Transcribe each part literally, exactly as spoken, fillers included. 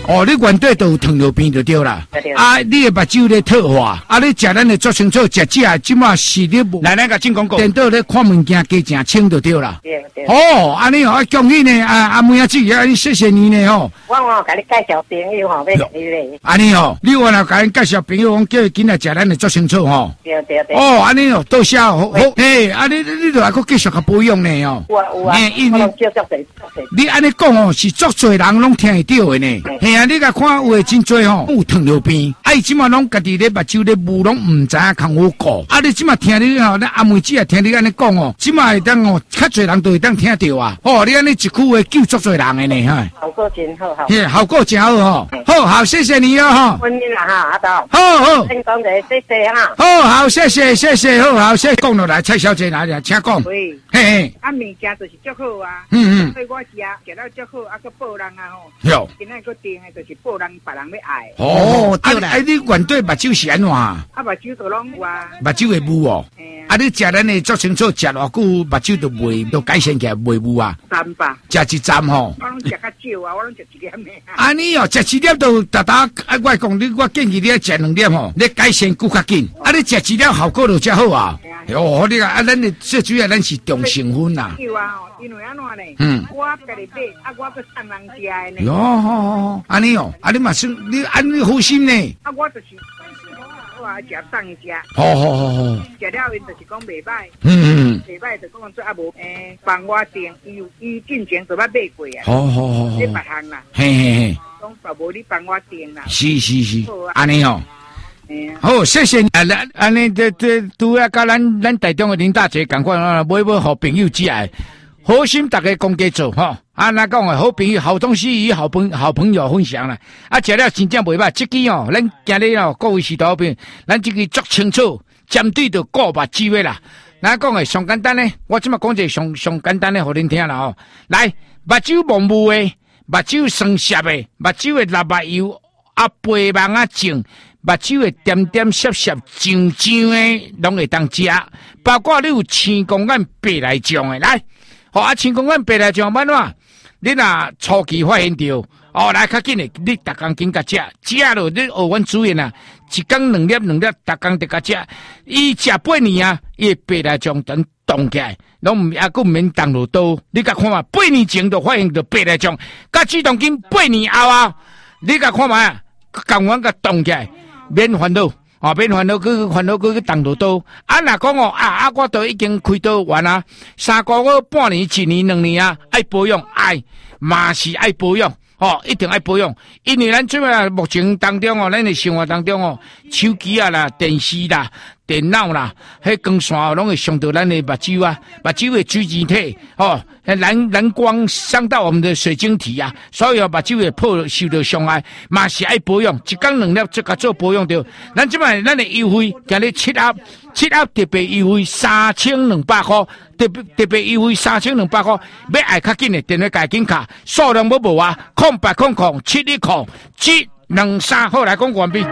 哦，你原底都有糖尿病就对啦。啊，你的目睭咧退化，啊，你食咱的足清楚，食食即马是你无。来，咱甲进广告。电脑咧看物件加正清就对啦。对对。哦，安尼哦，恭喜呢，啊阿妹阿姊，啊，谢谢你呢吼。 我我甲你介绍朋友吼，要你咧。 安尼哦，你我若甲咱介绍朋友，讲叫伊今仔食咱的足清楚吼。 对对对。 哦，安尼哦，多谢好，好，嘿，啊你你著还佫继续甲保养呢哦。 有啊有啊。因为你安尼讲哦，是足侪人拢听会到的呢。嘿啊，你甲看有诶真侪吼，有糖尿病，啊伊即马拢家己咧目睭咧雾拢毋知影看好顾。啊你即马听你吼，咱阿妹姊也听你安尼讲哦，即马会当哦，较侪人都会当听到啊。哦，你安尼一句话救足侪人的呢哈。 效果真好哈。 嘿，效果真好吼。好好，谢谢你哦哈。 欢迎啦哈，阿豆。 好好。 先讲者，谢谢哈。 好好，谢谢谢谢，好好，谢谢。讲落来，蔡小姐来了，请讲。 喂。 嘿嘿。 啊，物件就是足好啊。 嗯嗯。 所以我食食到足好，啊，佮报人啊吼。 有。 今仔个定的就是报人，别人要爱。 哦，对啦。啊，你原对目睭是安怎？啊， 目睭都拢有啊。 目睭会雾哦。啊，你食咱的足清楚，食偌久目睭都袂都改善起来，袂雾啊。 站吧。 食一站吼。 我拢食较少啊，我拢食一粒的。 安尼哦，食一粒都达达，啊，我讲你，我建议你食两粒吼，你改善更较紧。啊，你食一粒效果就较好啊。哦，你看啊，咱的最主要咱是重成分呐。 有啊，因为安怎呢？ 嗯。 我家己买，啊，我搁送人食的呢。 哟，好好好，安尼哦，啊，你嘛是你安尼好心呢。 啊，我就是。我食送食， 好好好好， 食了因就是讲袂歹， 嗯嗯， 袂歹就讲做啊无诶，帮我订，伊伊进前就捌买过啊， 好好好， 你别行啦， 嘿嘿嘿， 讲爸无你帮我订啦， 是是是，安尼哦，好，谢谢你啊，咱安尼这这拄啊，甲咱咱台中的林大姐赶快啊，买买互朋友食的。好心大家讲家做吼，啊，那讲诶好朋友好东西与好朋好朋友分享啦，啊，食了真正袂歹，这支哦，咱今日哦，各位是多边，咱这个足清楚，针对着个目睭的啦，咱讲诶上简单咧，我即马讲一个上上简单咧，互恁听啦吼，来，目睭蒙雾诶，目睭酸涩诶，目睭诶lap目油啊，背芒啊肿。目睭会点点涩涩、痒痒诶，拢会当食。包括你有青光眼白内障诶，来，好啊，青光眼白内障安怎？你若初期发现到，哦，来较紧诶，你逐工紧甲食，食落你学阮主任啊，一工两粒两粒，逐工得甲食。伊食八年啊，伊白内障等冻起来，拢毋啊，佫毋免动落刀。你甲看嘛，八年前就发现到白内障，甲止痛金八年后啊，你甲看嘛，共阮甲冻起来。免烦恼，哦，免烦恼，去烦恼，去去动落刀。啊，若讲哦，啊啊，我都已经开刀完啊，三个月、半年、一年、两年啊，爱保养，爱嘛是爱保养，哦，一定爱保养。因为咱即摆目前当中哦，咱的生活当中哦，手机啊啦、电视啦、电脑啦，迄光线哦，拢会伤到咱的目睭啊，目睭的水晶体，哦，蓝蓝光伤到我们的水晶体啊，所以哦，目睭会破受到伤害，嘛是爱保养，一工两粒即甲做保养着。咱即摆咱的优惠，今日七盒七盒特别优惠三千两百块，特别特别优惠三千两百块，要爱较紧的电话加紧卡，数量要无啊，空八空空七一空七两三，好来讲完毕。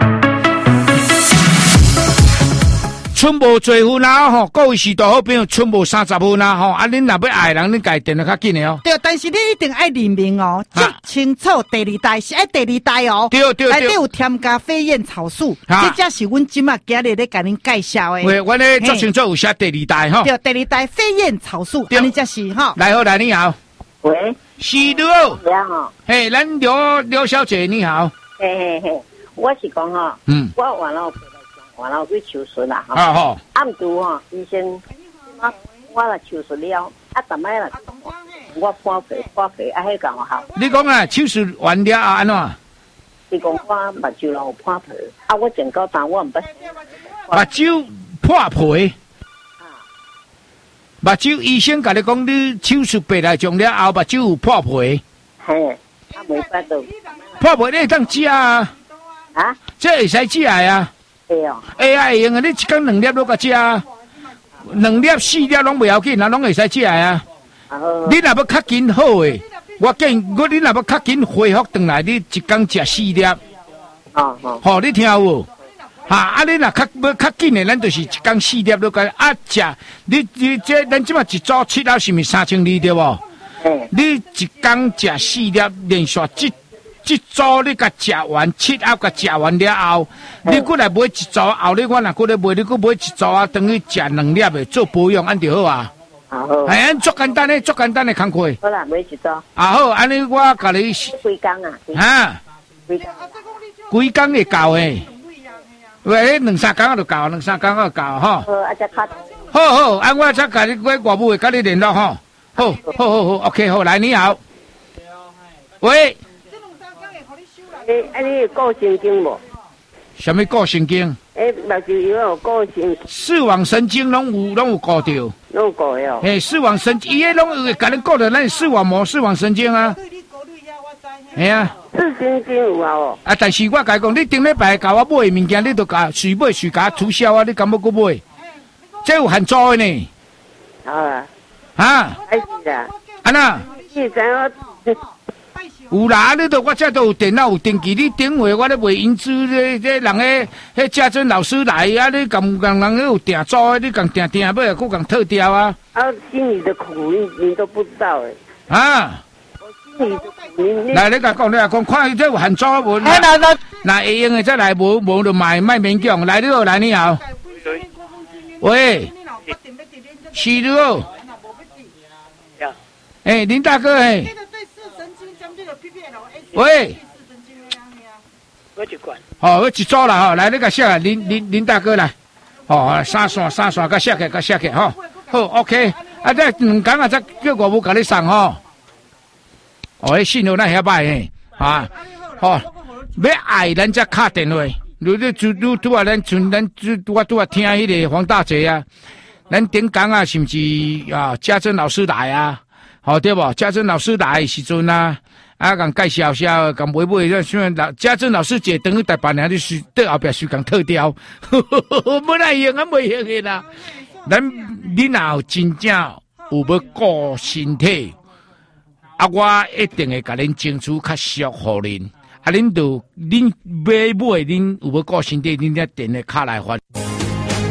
剩无侪分啦吼，各位是大好朋友，剩无三十分啦吼，啊，恁若要爱人，恁家电话较紧的哦。 对，但是你一定爱认明哦，足清楚第二代是爱第二代哦。 对对对。 内底有添加飞燕草素，这才是阮今仔今日咧甲恁介绍的。 喂，我咧足清楚有写第二代吼。 对，第二代飞燕草素，安尼才是吼。 来好来，你好。 喂。 是刘。 你好。 嘿，咱刘刘小姐你好。 嘿嘿嘿，我是讲吼，嗯，我完了。完了去手术啦，哈！啊好，暗度吼，医生，我我来手术了，啊，逐摆啦，我破皮破皮，啊，迄个我好。 你讲啊，手术完了啊，安怎？ 你讲我目睭有破皮，啊，我真够胆，我唔捌。 目睭破皮。啊。目睭医生甲你讲，你手术白内障了后，目睭有破皮。 嘿，啊，没法度。 破皮你当食啊？啊？这会使食啊？会哦，会啊会用啊！你一工两粒都甲食，两粒四粒拢袂要紧，啊，拢会使食啊。你若要较紧好诶，我建议我你若要较紧恢复转来，你一工食四粒。哦哦，好，你听有无？哈啊！你若较要较紧诶，咱就是一工四粒都甲啊食。你你这咱即马一组七粒是毋是三千二对无？嗯。你一工食四粒，连续一一组你甲食完，七盒甲食完了后，你过来买一组，后日我若过来买，你过买一组啊，等于食两粒的做保养，安就好啊。 好， 哎，安足简单的，足简单的工课。 好啦，买一组。 啊好，安尼我甲你。 几工啊？ 啊，几工会到诶？喂，两三工就到，两三工就到吼。 好，啊，再卡。 好好，安我再甲你我外母会甲你联络吼。好，好好好 ，OK， 好，来你好。喂。 诶，啊，你有顾神经无？ 什么顾神经？ 诶，目睭有有顾神。 视网神经拢有拢有顾到。 拢有顾哦。 诶，视网神经，伊迄拢有甲你顾到咱视网膜、视网神经啊。系啊。 视神经有啊哦。 啊，但是我甲你讲，你顶礼拜甲我买的物件，你都甲随买随甲促销啊，你敢要搁买？这有限租的呢。 好啊。 啊。 还是啦。 安那？ 你知我。 有啦，你都我这都有电脑有登记，你电话我咧卖银子咧，这人诶，迄家珍老师来啊，你共共人有订租，你共订订买，佫共退掉啊。 啊，心里的苦你你都不知道诶。 啊。 我心里的苦你。来， 你甲讲，你甲讲，看这有限租无？ 哎，那那那会用诶再来，无无就卖卖勉强。来，你好，来你好。喂。是你好。诶，林大哥诶。喂， 我一罐， 哦，我一组啦吼，来你甲写啊，林林林大哥来，哦，三线三线甲写起，甲写起吼，好 ，OK， 啊，这两工啊，再叫我母甲你送吼，哦，迄信号咱遐歹嘿，啊，哦，要爱咱才敲电话，如你拄拄拄啊，咱像咱拄我拄啊听迄个黄大姐啊，咱顶工啊，是毋是啊？家珍老师来啊，好对无？家珍老师来的时阵啊。啊，共介绍下，共买买，像像老家珍老师姐等于大半年，你是对后壁是共退掉，没来用啊，没用的啦。咱你若有真正有要顾身体，啊，我一定会甲恁争取较适合恁。啊，恁就恁买买，恁有要顾身体，恁才电个卡来还。